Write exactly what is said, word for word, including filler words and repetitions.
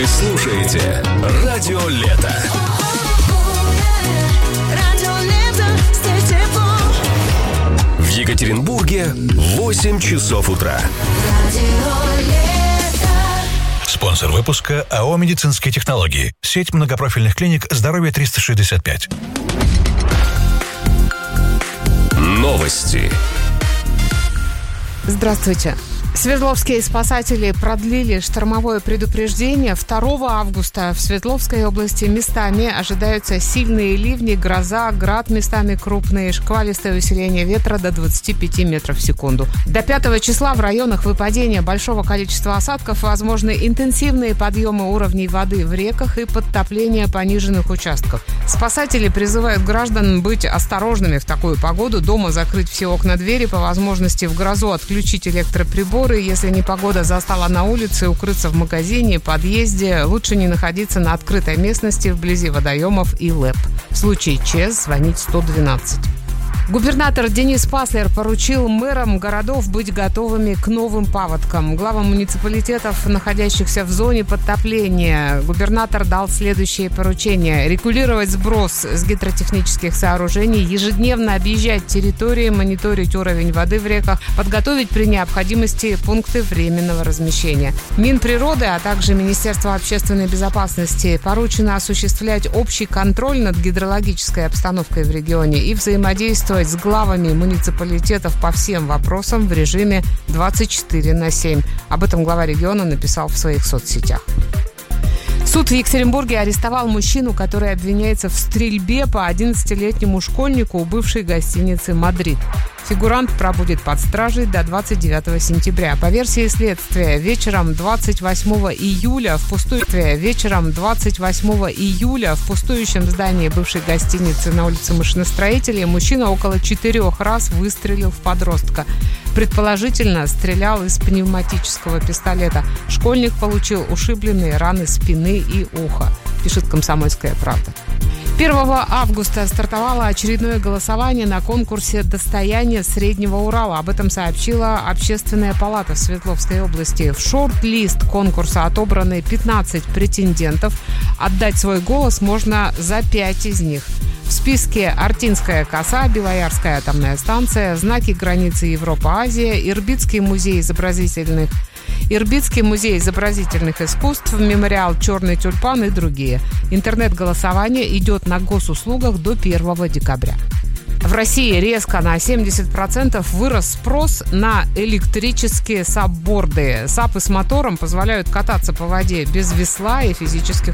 Вы слушаете Радио Лето. В Екатеринбурге восемь часов утра. Спонсор выпуска АО «Медицинские технологии». Сеть многопрофильных клиник «Здоровье триста шестьдесят пять». Новости. Здравствуйте. Свердловские спасатели продлили штормовое предупреждение. второго августа в Свердловской области местами ожидаются сильные ливни, гроза, град, местами крупные, шквалистое усиление ветра до двадцати пяти метров в секунду. До пятого числа в районах выпадения большого количества осадков возможны интенсивные подъемы уровней воды в реках и подтопление пониженных участков. Спасатели призывают граждан быть осторожными в такую погоду, дома закрыть все окна, двери, по возможности в грозу отключить электроприборы. Если непогода застала на улице, укрыться в магазине, подъезде. Лучше не находиться на открытой местности вблизи водоемов и ЛЭП. В случае ЧС звонить сто двенадцать. Губернатор Денис Паслер поручил мэрам городов быть готовыми к новым паводкам. Главам муниципалитетов, находящихся в зоне подтопления, губернатор дал следующие поручения: регулировать сброс с гидротехнических сооружений, ежедневно объезжать территории, мониторить уровень воды в реках, подготовить при необходимости пункты временного размещения. Минприроды, а также Министерство общественной безопасности поручено осуществлять общий контроль над гидрологической обстановкой в регионе и взаимодействовать с главами муниципалитетов по всем вопросам в режиме двадцать четыре на семь. Об этом глава региона написал в своих соцсетях. Суд в Екатеринбурге арестовал мужчину, который обвиняется в стрельбе по одиннадцатилетнему школьнику у бывшей гостиницы «Мадрид». Фигурант пробудет под стражей до двадцать девятого сентября. По версии следствия, вечером двадцать восьмого июля в пусту... вечером двадцать восьмого июля в пустующем здании бывшей гостиницы на улице Машиностроителей мужчина около четырех раз выстрелил в подростка. Предположительно, стрелял из пневматического пистолета. Школьник получил ушибленные раны спины и уха, пишет «Комсомольская правда». первого августа стартовало очередное голосование на конкурсе «Достояние Среднего Урала». Об этом сообщила Общественная палата в Свердловской области. В шорт-лист конкурса отобраны пятнадцать претендентов. Отдать свой голос можно за пять из них. В списке Артинская коса, Белоярская атомная станция, знаки границы Европа-Азия, Ирбитский музей изобразительных Ирбитский музей изобразительных искусств, мемориал «Черный тюльпан» и другие. Интернет-голосование идет на госуслугах до первого декабря. В России резко на семьдесят процентов вырос спрос на электрические сабборды. Сапы с мотором позволяют кататься по воде без весла и физических